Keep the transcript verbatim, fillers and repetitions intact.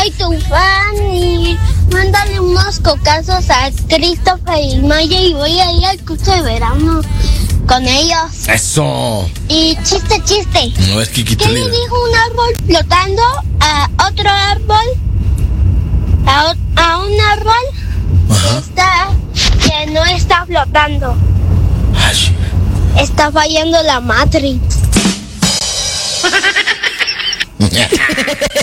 soy tu fan y mándale unos cocazos a Christopher y Maya y voy a ir al curso de verano con ellos. Eso. Y chiste, chiste. No es Kikito. ¿Qué le dijo un árbol flotando a otro árbol? A, o- a un árbol que, está, que no está flotando. Ay. Está fallando la Matrix.